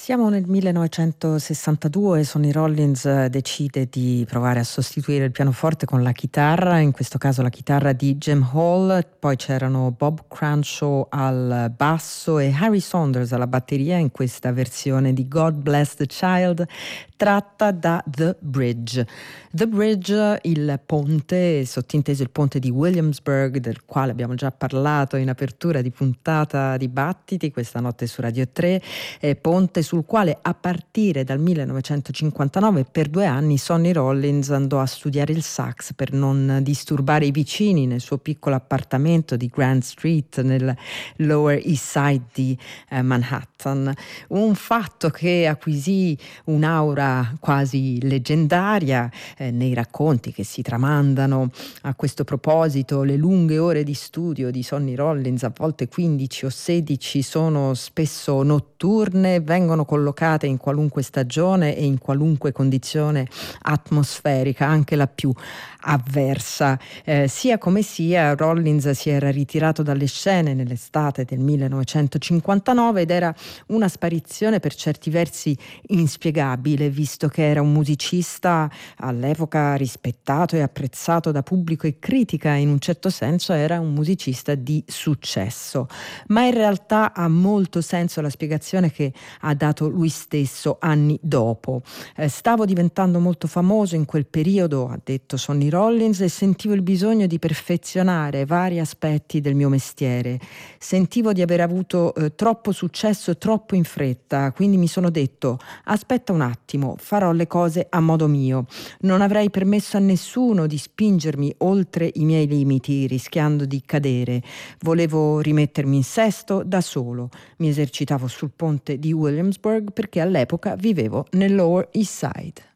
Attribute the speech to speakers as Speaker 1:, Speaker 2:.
Speaker 1: Siamo nel 1962, Sonny Rollins decide di provare a sostituire il pianoforte con la chitarra, in questo caso la chitarra di Jim Hall, poi c'erano Bob Cranshaw al basso e Harry Saunders alla batteria in questa versione di God Bless the Child tratta da The Bridge. The Bridge, il ponte, sottinteso il ponte di Williamsburg, del quale abbiamo già parlato in apertura di puntata Dibattiti questa notte su Radio 3, ponte sul quale a partire dal 1959 per 2 anni Sonny Rollins andò a studiare il sax per non disturbare i vicini nel suo piccolo appartamento di Grand Street nel Lower East Side di Manhattan. Un fatto che acquisì un'aura quasi leggendaria nei racconti che si tramandano a questo proposito. Le lunghe ore di studio di Sonny Rollins, a volte 15 o 16, sono spesso notturne, vengono collocate in qualunque stagione e in qualunque condizione atmosferica, anche la più avversa. Sia come sia, Rollins si era ritirato dalle scene nell'estate del 1959 ed era una sparizione per certi versi inspiegabile, visto che era un musicista all'epoca rispettato e apprezzato da pubblico e critica, in un certo senso era un musicista di successo. Ma in realtà ha molto senso la spiegazione che ha dato lui stesso anni dopo. Stavo diventando molto famoso in quel periodo, ha detto Sonny Rollins, e sentivo il bisogno di perfezionare vari aspetti del mio mestiere. Sentivo di aver avuto troppo successo troppo in fretta, quindi mi sono detto: aspetta un attimo, farò le cose a modo mio. Non avrei permesso a nessuno di spingermi oltre i miei limiti, rischiando di cadere. Volevo rimettermi in sesto da solo. Mi esercitavo sul ponte di Williamsburg perché all'epoca vivevo nel Lower East Side.